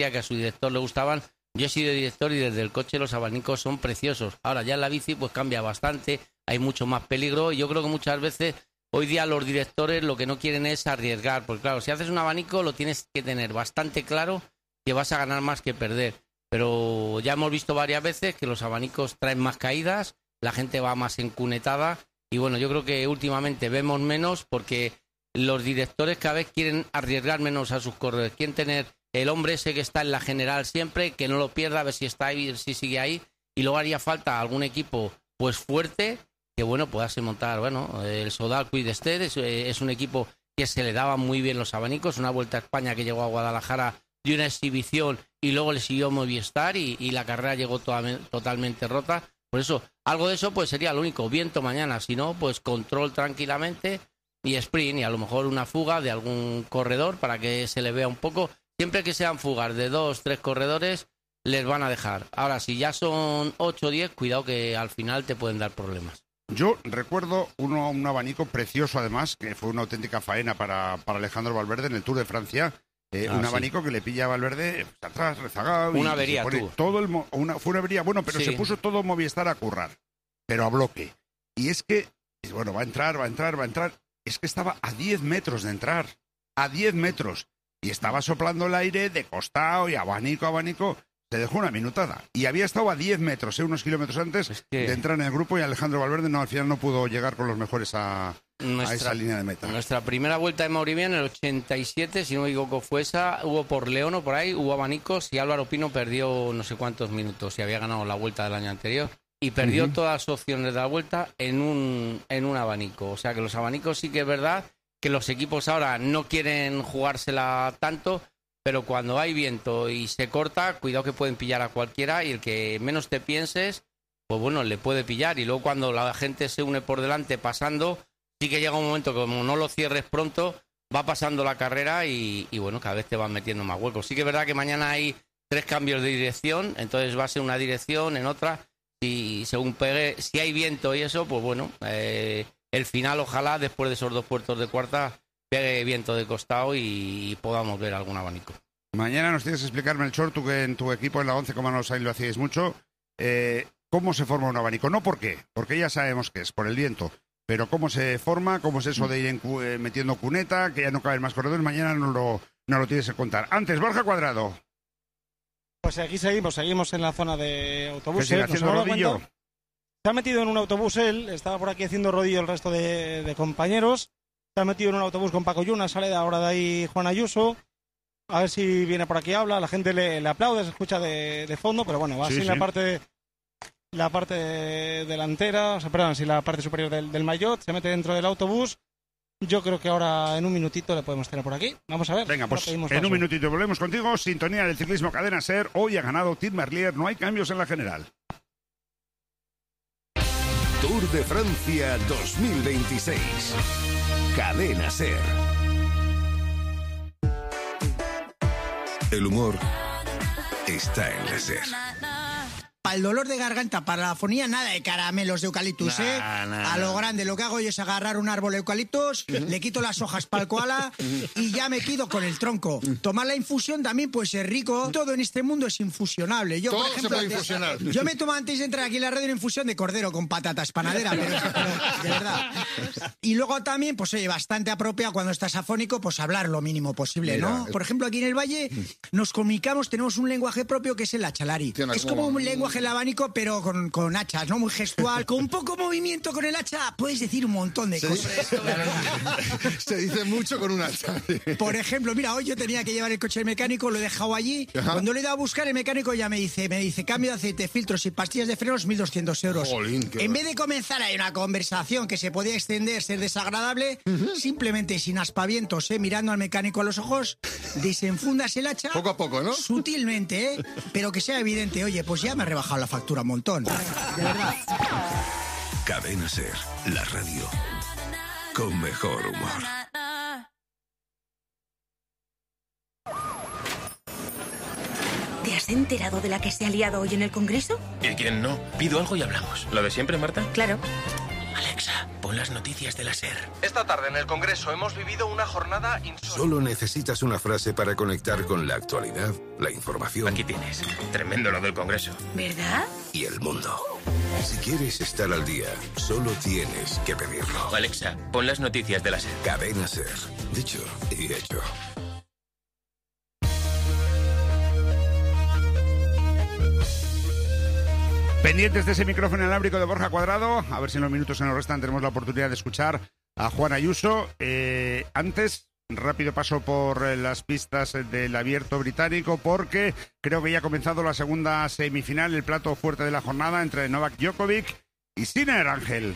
decía que a su director le gustaban. Yo he sido director y desde el coche los abanicos son preciosos. Ahora ya en la bici pues cambia bastante, hay mucho más peligro y yo creo que muchas veces hoy día los directores lo que no quieren es arriesgar, porque claro, si haces un abanico lo tienes que tener bastante claro que vas a ganar más que perder. Pero ya hemos visto varias veces que los abanicos traen más caídas, la gente va más encunetada y bueno, yo creo que últimamente vemos menos porque los directores cada vez quieren arriesgar menos a sus corredores, quieren tener el hombre ese que está en la general siempre, que no lo pierda, a ver si está ahí, si sigue ahí, y luego haría falta algún equipo pues fuerte que bueno puedase montar, bueno, el Sodal Quick Step es un equipo que se le daban muy bien los abanicos, una Vuelta a España que llegó a Guadalajara de una exhibición y luego le siguió Movistar y la carrera llegó totalmente rota, por eso algo de eso pues sería lo único, viento mañana, si no pues control tranquilamente y sprint y a lo mejor una fuga de algún corredor para que se le vea un poco. Siempre que sean fugas de 2, 3 corredores, les van a dejar. Ahora, si ya son 8 o 10, cuidado que al final te pueden dar problemas. Yo recuerdo un abanico precioso, además, que fue una auténtica faena para Alejandro Valverde en el Tour de Francia. Un abanico que le pilla a Valverde atrás, rezagado. Una avería, fue una avería, bueno, pero se puso todo Movistar a currar, pero a bloque. Y es que, bueno, va a entrar. Es que estaba a 10 metros de entrar. A 10 metros. Y estaba soplando el aire de costado y abanico, se dejó una minutada. Y había estado a 10 metros, unos kilómetros antes de entrar en el grupo y Alejandro Valverde al final no pudo llegar con los mejores a esa línea de meta. Nuestra primera Vuelta de Maurivian en el 87, si no me equivoco fue esa, hubo por León o por ahí, hubo abanicos y Álvaro Pino perdió no sé cuántos minutos y había ganado la Vuelta del año anterior. Y perdió todas las opciones de la Vuelta en un abanico. O sea que los abanicos sí que es verdad que los equipos ahora no quieren jugársela tanto, pero cuando hay viento y se corta, cuidado que pueden pillar a cualquiera y el que menos te pienses, pues bueno, le puede pillar. Y luego cuando la gente se une por delante pasando, sí que llega un momento que como no lo cierres pronto, va pasando la carrera y bueno, cada vez te van metiendo más huecos. Sí que es verdad que mañana hay 3 cambios de dirección, entonces va a ser una dirección en otra y según pegue, si hay viento y eso, pues bueno, el final ojalá después de esos 2 puertos de cuarta pegue viento de costado y podamos ver algún abanico. Mañana nos tienes que explicar, Melchor, tú que en tu equipo en la 11 lo hacíais mucho, cómo se forma un abanico. No por qué, porque ya sabemos que es por el viento, pero cómo se forma, cómo es eso de ir metiendo cuneta, que ya no caben más corredores. Mañana nos lo tienes que contar. Antes, Borja Cuadrado. Pues aquí seguimos en la zona de autobuses. ¿Qué sigue haciendo rodillo? Se ha metido en un autobús él, estaba por aquí haciendo rodillo el resto de compañeros. Se ha metido en un autobús con Paco Yuna, sale ahora de ahí Juan Ayuso. A ver si viene por aquí, habla, la gente le aplaude, se escucha de fondo, pero bueno, va así en la parte delantera, o sea, perdón, sí, la parte superior del maillot, se mete dentro del autobús. Yo creo que ahora en un minutito le podemos tener por aquí. Vamos a ver. Venga, pues en un minutito volvemos contigo. Sintonía del ciclismo Cadena SER. Hoy ha ganado Tim Merlier, no hay cambios en la general. Tour de Francia 2026. Cadena SER. El humor está en la SER. Para el dolor de garganta, para la afonía, nada de caramelos de eucaliptus, A lo grande, lo que hago yo es agarrar un árbol de eucaliptus, le quito las hojas pa'l koala y ya me quedo con el tronco. Tomar la infusión también puede ser rico. Todo en este mundo es infusionable. Yo, todo por ejemplo, se puede infusionar. Yo me tomo antes de entrar aquí en la radio una infusión de cordero con patatas panadera, pero de verdad. Y luego también, pues oye, bastante apropiado cuando estás afónico, pues hablar lo mínimo posible, ¿no? Por ejemplo, aquí en el Valle nos comunicamos, tenemos un lenguaje propio que es el achalari. Es como un lenguaje el abanico, pero con hachas, ¿no? Muy gestual. Con poco movimiento con el hacha puedes decir un montón de cosas. Se dice mucho con un hacha. Por ejemplo, mira, hoy yo tenía que llevar el coche del mecánico, lo he dejado allí. Ajá. Cuando lo he ido a buscar, el mecánico ya me dice, cambio de aceite, filtros y pastillas de frenos, 1.200 euros. Jolín, en vez de comenzar ahí una conversación que se podía extender, ser desagradable, simplemente sin aspavientos, mirando al mecánico a los ojos, desenfundas el hacha. Poco a poco, ¿no? Sutilmente, pero que sea evidente. Oye, pues ya me he rebajado la factura un montón. De verdad. Cadena SER, la radio con mejor humor. ¿Te has enterado de la que se ha liado hoy en el Congreso? ¿Y quién no? Pido algo y hablamos. ¿Lo de siempre, Marta? Claro. Alexa, pon las noticias de la SER. Esta tarde en el Congreso hemos vivido una jornada insólita. Solo necesitas una frase para conectar con la actualidad, la información. Aquí tienes. Tremendo lo del Congreso. ¿Verdad? Y el mundo. Si quieres estar al día, solo tienes que pedirlo. Alexa, pon las noticias de la SER. Cadena SER. Dicho y hecho. Pendientes de ese micrófono inalámbrico de Borja Cuadrado, a ver si en los minutos que nos restan tenemos la oportunidad de escuchar a Juan Ayuso. Antes, rápido paso por las pistas del Abierto británico, porque creo que ya ha comenzado la segunda semifinal, el plato fuerte de la jornada entre Novak Djokovic y Sinner, Ángel.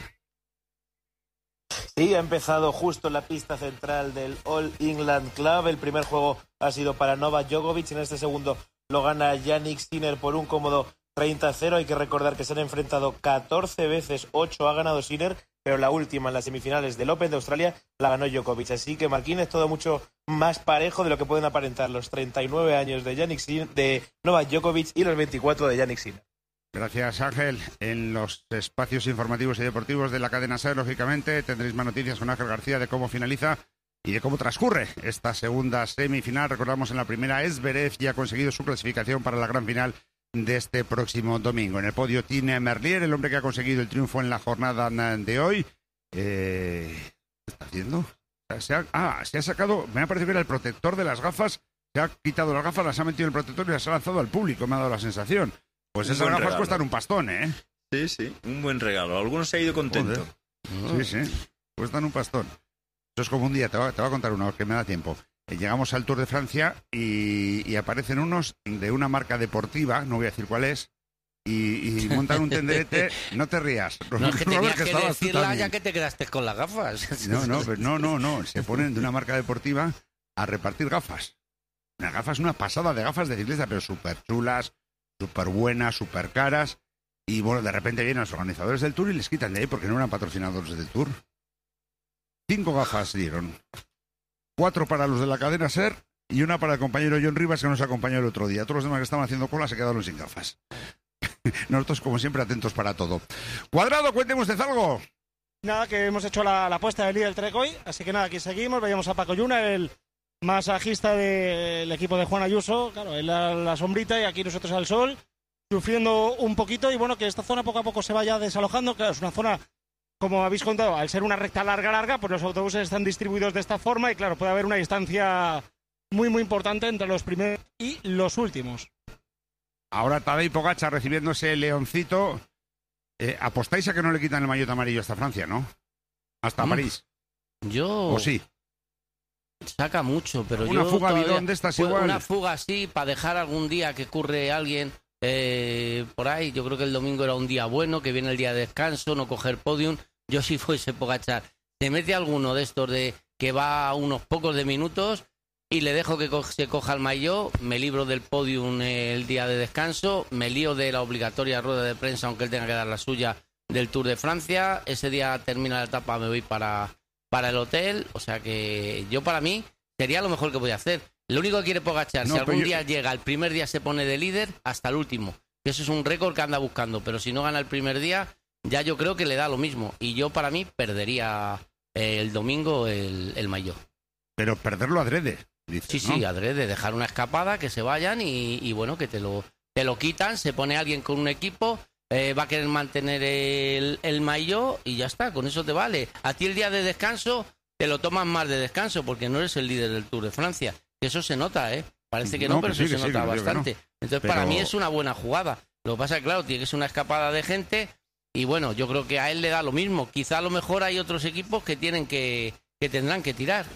Sí, ha empezado justo en la pista central del All England Club. El primer juego ha sido para Novak Djokovic, en este segundo lo gana Jannik Sinner por un cómodo 30-0. Hay que recordar que se han enfrentado 14 veces, 8 ha ganado Sinner, pero la última en las semifinales del Open de Australia la ganó Djokovic. Así que, Marquín, es todo mucho más parejo de lo que pueden aparentar los 39 años de Novak Djokovic y los 24 de Jannik Sinner. Gracias, Ángel. En los espacios informativos y deportivos de la cadena SER, lógicamente, tendréis más noticias con Ángel García de cómo finaliza y de cómo transcurre esta segunda semifinal. Recordamos, en la primera, Zverev ya ha conseguido su clasificación para la gran final de este próximo domingo. En el podio, Tim Merlier, el hombre que ha conseguido el triunfo en la jornada de hoy. ¿Qué está haciendo? Se ha sacado, me ha parecido que era el protector de las gafas, se ha quitado las gafas, las ha metido en el protector y las ha lanzado al público, me ha dado la sensación. Pues esas gafas regalo. Cuestan un pastón, ¿eh? Sí, sí, un buen regalo. Algunos se ha ido contento. Sí, sí, cuestan un pastón. Eso es como un día, te voy a contar uno, que me da tiempo. Llegamos al Tour de Francia y aparecen unos de una marca deportiva, no voy a decir cuál es, y montan un tenderete. No te rías. No, es que tenías que decirla ya que te quedaste con las gafas. No. Se ponen de una marca deportiva a repartir gafas. Unas gafas, una pasada de gafas de ciclista, pero súper chulas, súper buenas, súper caras. Y bueno, de repente vienen los organizadores del Tour y les quitan de ahí porque no eran patrocinadores del Tour. 5 gafas dieron. 4 para los de la cadena SER y una para el compañero John Rivas, que nos acompañó el otro día. Todos los demás que estaban haciendo cola se quedaron sin gafas. Nosotros, como siempre, atentos para todo. Cuadrado, cuénteme usted algo. Nada, que hemos hecho la apuesta del líder Trek hoy, así que nada, aquí seguimos. Veíamos a Paco Lluna, el masajista del equipo de Juan Ayuso. Claro, él a la sombrita y aquí nosotros al sol, sufriendo un poquito. Y bueno, que esta zona poco a poco se vaya desalojando. Claro, es una zona, como habéis contado, al ser una recta larga, pues los autobuses están distribuidos de esta forma y claro, puede haber una distancia muy, muy importante entre los primeros y los últimos. Ahora Tadej Pogačar recibiendo ese leoncito. Apostáis a que no le quitan el maillot amarillo hasta Francia, ¿no? Hasta París. Yo... ¿O sí? Saca mucho, pero una yo fuga bidón de estas igual. Una fuga así, para dejar algún día que curre alguien por ahí. Yo creo que el domingo era un día bueno, que viene el día de descanso, no coger podium. Yo si fuese Pogačar, se mete alguno de estos de que va a unos pocos de minutos y le dejo que se coja el maillot, me libro del podium el día de descanso, me lío de la obligatoria rueda de prensa, aunque él tenga que dar la suya, del Tour de Francia. Ese día termina la etapa, me voy para el hotel. O sea que yo, para mí, sería lo mejor que voy a hacer. Lo único que quiere Pogačar, si algún día llega, el primer día se pone de líder hasta el último. Eso es un récord que anda buscando, pero si no gana el primer día, ya yo creo que le da lo mismo. Y yo, para mí, perdería el domingo el maillot. Pero perderlo adrede, dices, sí, ¿no? adrede, dejar una escapada, que se vayan y bueno, que te lo quitan, se pone alguien con un equipo, va a querer mantener el maillot y ya está, con eso te vale. A ti el día de descanso te lo tomas más de descanso porque no eres el líder del Tour de Francia. Eso se nota, Parece que no, pero eso se nota bastante. No. Entonces, para mí es una buena jugada. Lo que pasa es que, claro, tiene que ser una escapada de gente y bueno, yo creo que a él le da lo mismo. Quizá a lo mejor hay otros equipos que tendrán que tirar.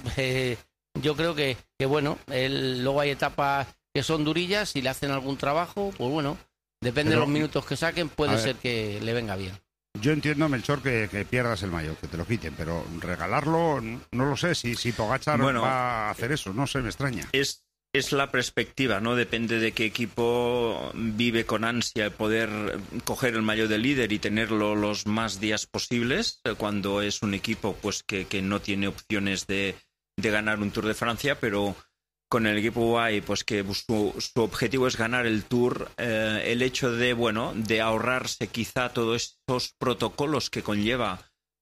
Yo creo que bueno, luego hay etapas que son durillas, si le hacen algún trabajo, pues bueno, depende de los minutos que saquen, puede ser que le venga bien. Yo entiendo, Melchor, que pierdas el maillot, que te lo quiten, pero regalarlo, no lo sé, si Pogačar va a hacer eso, no sé, me extraña. Es la perspectiva, ¿no? Depende de qué equipo vive con ansia poder coger el maillot de líder y tenerlo los más días posibles, cuando es un equipo pues que no tiene opciones de ganar un Tour de Francia, pero con el equipo UAE, pues que su objetivo es ganar el Tour, el hecho de ahorrarse quizá todos esos protocolos que conlleva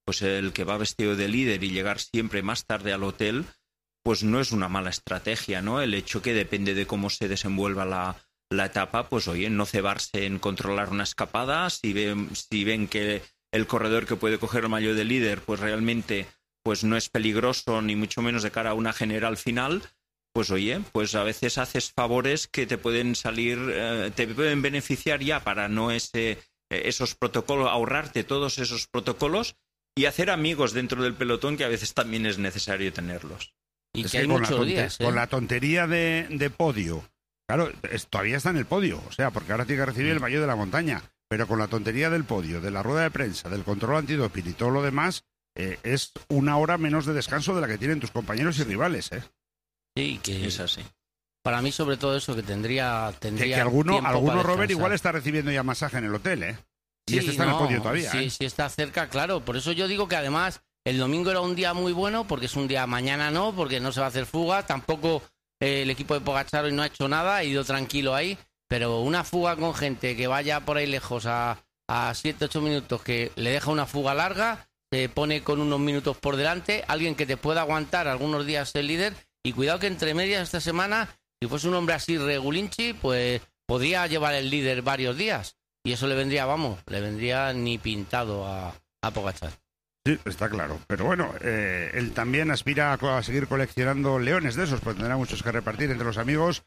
pues el que va vestido de líder y llegar siempre más tarde al hotel, pues no es una mala estrategia, ¿no? El hecho que depende de cómo se desenvuelva la etapa, pues oye, no cebarse en controlar una escapada, si ven que el corredor que puede coger el maillot de líder, pues realmente pues no es peligroso, ni mucho menos de cara a una general final, pues oye, pues a veces haces favores que te pueden salir, te pueden beneficiar ya para no esos protocolos, ahorrarte todos esos protocolos y hacer amigos dentro del pelotón, que a veces también es necesario tenerlos. Y que hay muchos días, con la tontería de podio. Claro, todavía está en el podio, o sea, porque ahora tiene que recibir el maillot de la montaña, pero con la tontería del podio, de la rueda de prensa, del control antidoping y todo lo demás, es 1 hora menos de descanso de la que tienen tus compañeros y rivales, ¿eh? Sí, que es así. Para mí, sobre todo eso, que tendría que alguno Robert, igual está recibiendo ya masaje en el hotel, ¿eh? Y sí, está en el podio todavía, Sí, sí está cerca, claro. Por eso yo digo que además el domingo era un día muy bueno, porque es un día, mañana no, porque no se va a hacer fuga, tampoco... el equipo de Pogačar hoy no ha hecho nada, ha ido tranquilo ahí, pero una fuga con gente que vaya por ahí lejos a 7-8 minutos, que le deja una fuga larga, se pone con unos minutos por delante, alguien que te pueda aguantar algunos días el líder, y cuidado que entre medias esta semana, si fuese un hombre así regulinchi, pues podría llevar el líder varios días, y eso le vendría ni pintado a Pogačar. Sí, está claro. Pero bueno, él también aspira a seguir coleccionando leones de esos, pues tendrá muchos que repartir entre los amigos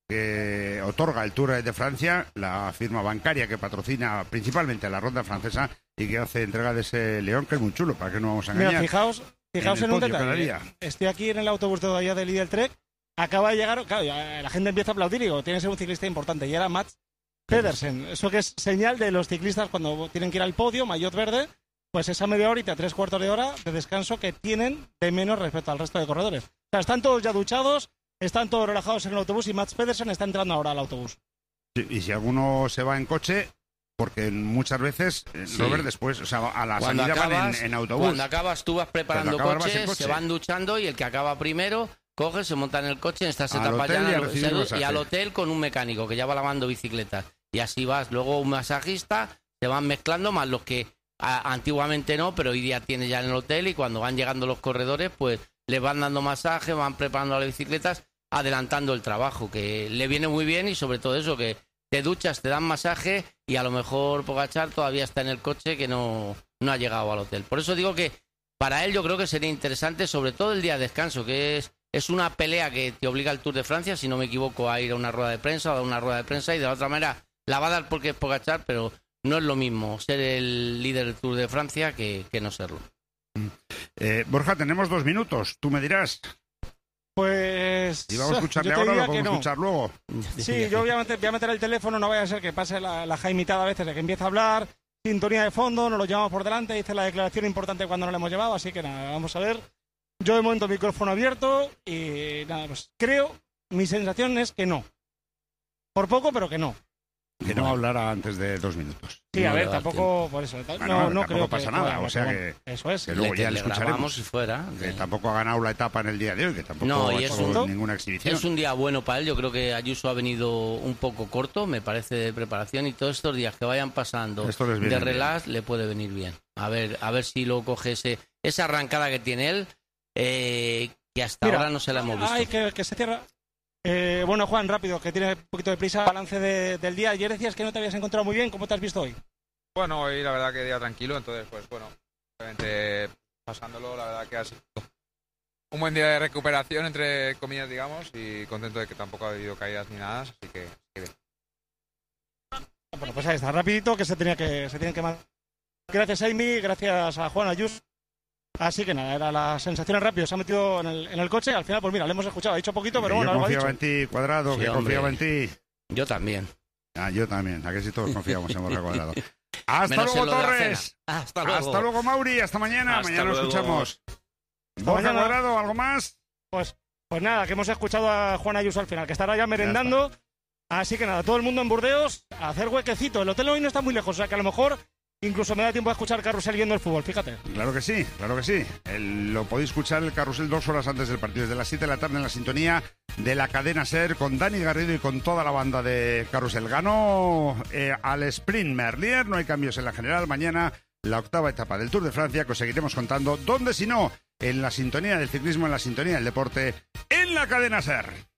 que otorga el Tour de Francia, la firma bancaria que patrocina principalmente la ronda francesa y que hace entrega de ese león, que es muy chulo, para que no vamos a engañar. Mira, fijaos en un detalle. Estoy aquí en el autobús todavía de Lidl Trek, acaba de llegar, claro, ya la gente empieza a aplaudir y digo, tiene que ser un ciclista importante, y era Mats Pedersen. Eso que es señal de los ciclistas cuando tienen que ir al podio, maillot verde, pues esa media horita, 3/4 de hora de descanso que tienen de menos respecto al resto de corredores. O sea, están todos ya duchados, están todos relajados en el autobús y Mats Pedersen está entrando ahora al autobús. Sí, y si alguno se va en coche, porque muchas veces, Robert, después, o sea, a la salida van en autobús. Cuando acabas tú vas preparando coches, se van duchando y el que acaba primero coge, se monta en el coche, en estas etapas ya y al hotel con un mecánico que ya va lavando bicicletas. Y así vas, luego un masajista, se van mezclando más los que... antiguamente no, pero hoy día tiene ya en el hotel y cuando van llegando los corredores pues les van dando masaje, van preparando las bicicletas, adelantando el trabajo, que le viene muy bien y sobre todo eso, que te duchas, te dan masaje y a lo mejor Pogačar todavía está en el coche que no ha llegado al hotel. Por eso digo que para él yo creo que sería interesante, sobre todo el día de descanso, que es una pelea que te obliga el Tour de Francia, si no me equivoco, a ir a una rueda de prensa o a dar una rueda de prensa y de la otra manera la va a dar porque es Pogačar, pero no es lo mismo ser el líder del Tour de Francia que no serlo. Borja, tenemos 2 minutos, tú me dirás. Pues... Si vamos a escucharle ahora, lo podemos escuchar luego. Sí, yo voy a meter el teléfono, no vaya a ser que pase la jaimitada a veces de que empieza a hablar, sintonía de fondo, nos lo llevamos por delante, dice la declaración importante cuando no lo hemos llevado, así que nada, vamos a ver. Yo de momento micrófono abierto y nada, pues creo, mi sensación es que no. Por poco, pero que no. Que no hablara antes de 2 minutos. Sí, a ver, tampoco por eso. Bueno, no creo que pasa nada, o sea que... Eso es. Que luego ya le escucharemos. Si fuera. Que tampoco ha ganado la etapa en el día de hoy, que tampoco ha hecho ninguna exhibición. Es un día bueno para él, yo creo que Ayuso ha venido un poco corto, me parece, de preparación, y todos estos días que vayan pasando de relax le puede venir bien. A ver si lo coge esa arrancada que tiene él, que hasta ahora no se la hemos visto. Ay, que se cierra. Bueno, Juan, rápido, que tiene un poquito de prisa. Balance del día. Ayer decías que no te habías encontrado muy bien. ¿Cómo te has visto hoy? Bueno, hoy la verdad que día tranquilo, entonces pues bueno, obviamente pasándolo, la verdad que ha sido un buen día de recuperación, entre comillas, digamos, y contento de que tampoco ha habido caídas ni nada, así que bien. Bueno, pues ahí está, rapidito, que se tiene que mandar. Gracias, Amy, gracias a Juan Ayuso. Así que nada, era la sensación rápido, se ha metido en el coche y al final, pues mira, le hemos escuchado, ha dicho poquito, pero bueno, algo ha dicho. Yo confiaba en ti, Cuadrado, sí, que confiaba en ti. Yo también. Yo también, a que si todos confiamos en Borja Cuadrado. ¡Hasta luego, Torres! Hasta luego, Mauri, hasta mañana. Mañana lo escuchamos. Borja Cuadrado, ¿algo más? Pues nada, que hemos escuchado a Juan Ayuso al final, que estará ya merendando. Así que nada, todo el mundo en Burdeos, a hacer huequecito. El hotel hoy no está muy lejos, o sea que a lo mejor... Incluso me da tiempo a escuchar Carrusel viendo el fútbol, fíjate. Claro que sí, claro que sí. Lo podéis escuchar el Carrusel 2 horas antes del partido, desde las 7 de la tarde en la sintonía de la cadena SER, con Dani Garrido y con toda la banda de Carrusel. Ganó al sprint Merlier, no hay cambios en la general. Mañana la 8ª etapa del Tour de Francia, que os seguiremos contando. ¿Dónde si no? En la sintonía del ciclismo, en la sintonía del deporte, en la cadena SER.